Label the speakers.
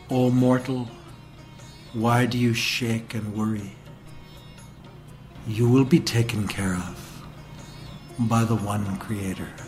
Speaker 1: O mortal, why do you shake and worry? You will be taken care of by the one Creator.